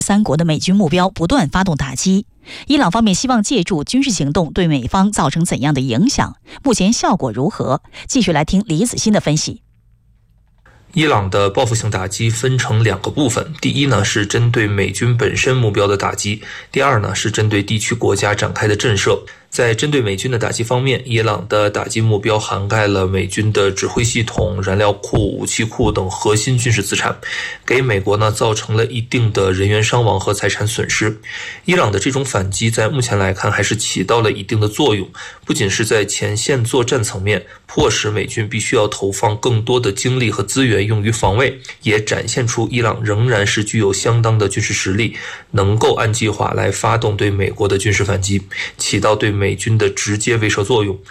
三国的美军目标不断发动打击。伊朗方面希望借助军事行动对美方造成怎样的影响？目前效果如何？继续来听李子欣的分析。 伊朗的报复性打击分成2个部分，第一呢是针对美军本身目标的打击，第二呢是针对地区国家展开的震慑。在针对美军的打击方面，伊朗的打击目标涵盖了美军的指挥系统、燃料库、武器库等核心军事资产，给美国呢造成了一定的人员伤亡和财产损失。伊朗的这种反击在目前来看还是起到了一定的作用，不仅是在前线作战层面迫使美军必须要投放更多的精力和资源用于防卫，也展现出伊朗仍然是具有相当的军事实力，能够按计划来发动对美国的军事反击，起到对美军的直接威慑作用。